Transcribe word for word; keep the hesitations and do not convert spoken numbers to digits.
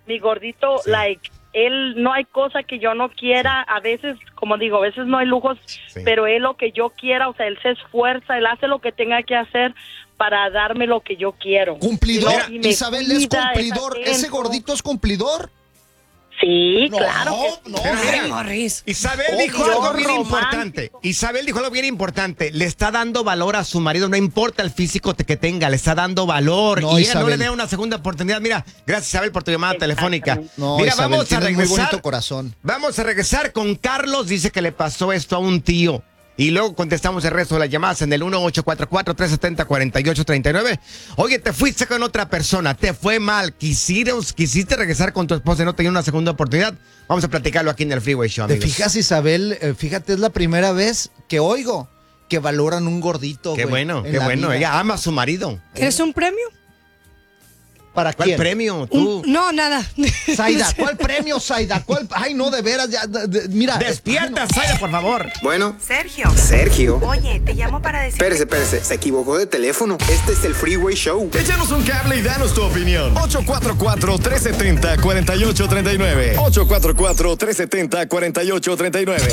mi gordito, sí. like, él no hay cosa que yo no quiera, a veces, como digo, a veces no hay lujos, sí. pero él lo que yo quiera, o sea, él se esfuerza, él hace lo que tenga que hacer para darme lo que yo quiero. ¿Cumplidor? Y Isabel, ¿es cumplidor? ¿Ese gordito es cumplidor? Sí, no, claro no, que sí. mira, Morris. Isabel oh, dijo Dios, algo bien romántico. importante. Isabel dijo algo bien importante. Le está dando valor a su marido, no importa el físico que tenga, le está dando valor. No, y Isabel. ella no le da una segunda oportunidad. Mira, gracias Isabel por tu llamada telefónica. No, Mira, Isabel, vamos a tienes regresar. muy bonito corazón. Vamos a regresar con Carlos. Dice que le pasó esto a un tío. Y luego contestamos el resto de las llamadas en el uno ocho cuatro cuatro, tres siete cero, cuatro ocho tres nueve. Oye, te fuiste con otra persona, te fue mal, quisiste, quisiste regresar con tu esposa y no tenías una segunda oportunidad. Vamos a platicarlo aquí en el Freeway Show, ¿Te amigos. fijas, Isabel? Eh, fíjate, es la primera vez que oigo que valoran un gordito, Qué güey, bueno, en qué la bueno. vida. Ella ama a su marido. ¿Quieres un premio? ¿Para ¿Cuál quién? premio? Tú. Un- no, nada. Zaida, ¿cuál premio, Zaida? ¿Cuál? Ay, no, de veras, ya, de- de- mira. Despierta, Zaida, por favor. Bueno, Sergio. Sergio. Oye, te llamo para decir. Espérese, espérese, se equivocó de teléfono. Este es el Freeway Show. Échanos un cable y danos tu opinión. ocho cuatro cuatro, tres siete cero, cuatro ocho tres nueve. ocho cuatro cuatro, tres siete cero, cuatro ocho tres nueve.